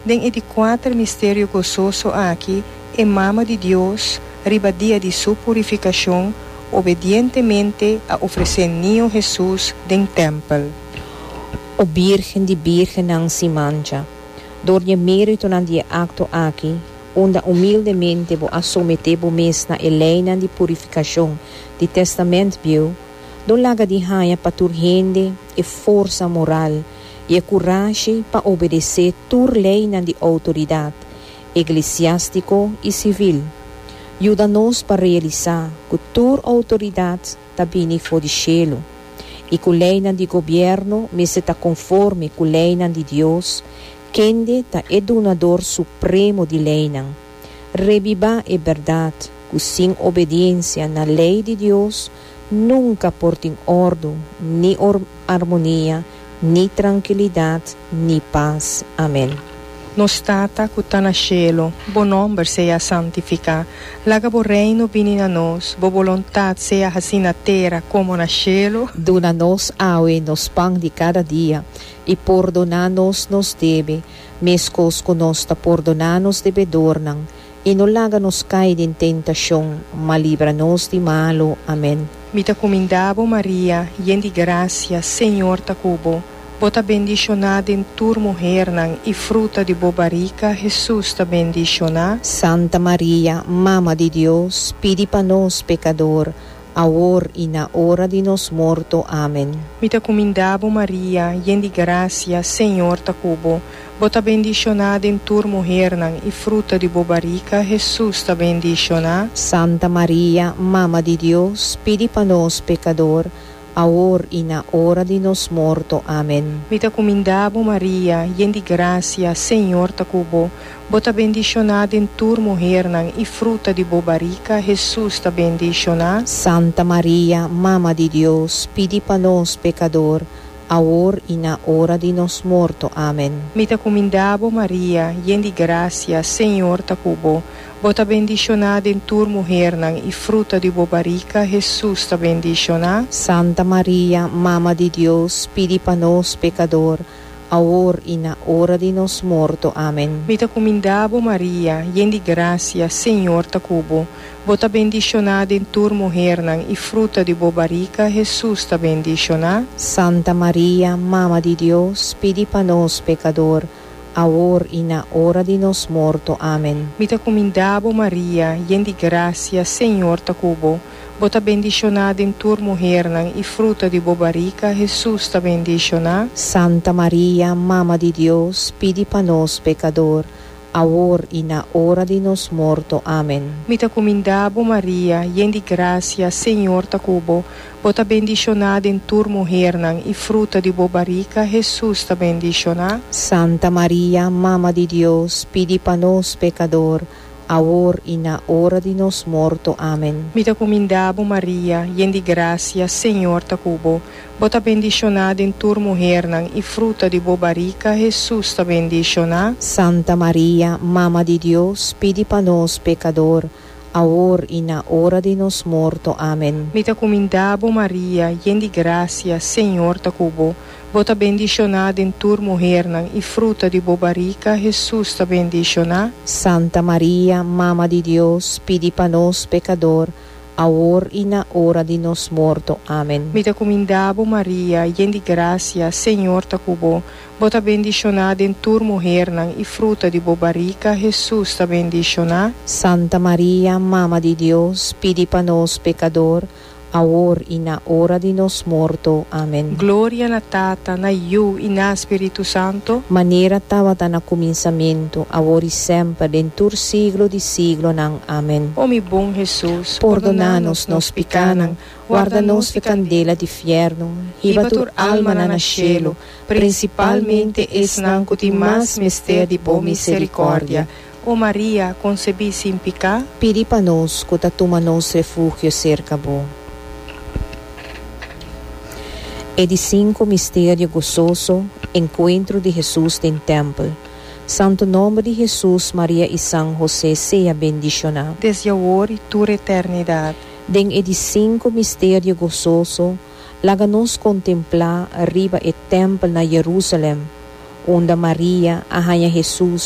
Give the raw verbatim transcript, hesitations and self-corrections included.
Den e de quatro mistério gozoso aqui, e mama de Deus, ribadia de sua purificação, obedientemente a oferecer niño Jesus den templo. O Virgen de Virgen não se mancha. Door je mérito na die acto aqui, onde humildemente vou assometer bo mes na eleina de purificação de testamento bio, do laga de raia para turgende e força moral e coragem para obedecer tur lei na de autoridade eclesiástico e civil. Ajuda-nos para realizar que tur autoridade também for de cielo e que lei na de governo me se está conforme com lei na de Deus, quende ta é donador supremo de lei nan. Reviva é verdade que sem obediência na lei de Deus nunca portem ordem, nem harmonia, nem tranquilidade, nem paz. Amém. Nos tata que está na cielo, bo nome seja santificado. Laga bo reino vini na nós, bo vontade seja assim na terra como na cielo. Dona-nos aue nos pão de cada dia, e perdona-nos nos deve, mescos que nos ta perdona-nos devedor nan, e não laga nos cair em tentação, mas livra-nos de malo. Amém. Mita comendabo Maria, yen de gracia, Senhor ta cubo. Bota bendicionada em tur mulher nan, e fruta de bobarica, Jesus ta bendicionada. Santa Maria, Mama de Deus, pedi para nós pecador, agora e na hora de nos morto. Amém. Mita comendabo Maria, yen de gracia, Senhor ta cubo. Bota bendicionada em tur mulher nan, e fruta de bobarica, Jesus ta bendicionada. Santa Maria, Mama de Deus, pedi para nós pecador, agora e na hora de nos morto. Amém. Mita comendabo Maria, yen de gracia, Senhor ta cubo. Bota bendicionada em tur mulher nan, e fruta de bobarica, Jesus ta bendicionada. Santa Maria, Mama de Deus, pedi para nós pecador, agora e na hora de nos morto. Amém. Mita comendabo Maria, yen de gracia, Senhor ta cubo. Bota bendicionada em tur mulher nan, e fruta de bobarica, Jesus ta bendicionada. Santa Maria, Mama de Deus, pedi para nós pecador, agora e na hora de nos morto. Amém. Mita comendabo Maria, yen de gracia, Senhor ta cubo. Bota bendicionada em tur mulher nan, e fruta de bobarica, Jesus ta bendicionada. Santa Maria, Mama de Deus, pedi para nós pecador, agora e na hora de nos morto. Amém. Mita comendabo Maria, yen de gracia, Senhor ta cubo. Bota bendicionada em tur mulher nan, e fruta de bobarica, Jesus ta bendicionada. Santa Maria, Mama de Deus, pedi para nós pecador, agora e na hora de nos morto. Amém. Mita comendabo Maria, yen de gracia, Senhor ta cubo. Bota bendicionada em tur mulher nan, e fruta de bobarica, Jesus ta bendicionada. Santa Maria, Mama de Deus, pedi para nós pecador, agora e na hora de nos morto. Amém. Mita comendabo Maria, yen de gracia, Senhor ta cubo. Bota bendicionada em tur mulher nan, e fruta de bobarica, Jesus ta bendicionada. Santa Maria, Mama de Deus, pedi para nós pecador, agora e na hora de nos morto. Amém. Mita comendabo Maria, yen de gracia, Senhor ta cubo. Bota bendicionada em tur mulher nan, e fruta de bobarica, Jesus ta bendicionada. Santa Maria, Mama de Deus, pedi para nós pecador, agora e na hora de nos morto. Amém. Mita comendabo Maria, yen de gracia, Senhor ta cubo. Bota bendicionada em tur mulher nan, e fruta de bobarica, Jesus ta bendicionada. Santa Maria, Mama de Deus, pedi para nós pecador, agora e na hora de nos morto. Amém. Glória na Tata, na Iu e na Espírito Santo. Maneira estava na começamento, agora e sempre, dentro do siglo de siglo. Não. Amém. Ó meu bom Jesus, perdona-nos nos pecados, guarda-nos de candela de inferno, riba tua alma na cielo, principalmente es nanco de mais mistério de boa misericórdia. Ó Maria, concebi sem pecado, pedi para nós, que toma nos refúgio cerca bo. E de cinco mistério gozoso, encontro de Jesus em templo. Santo nome de Jesus, Maria e São José seja bendicionado. Desde agora e toda eternidade. Den e de cinco mistério gozoso, laga-nos contemplar arriba e templo na Jerusalém, onde Maria, a rainha Jesus,